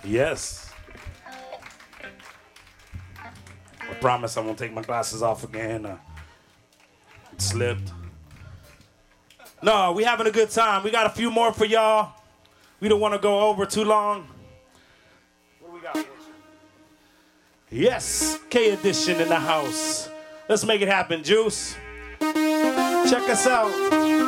Yes. I promise I won't take my glasses off again. It slipped. No, we having a good time. We got a few more for y'all. We don't want to go over too long. What do we got? Yes, K Edition in the house. Let's make it happen, Juice. Check us out.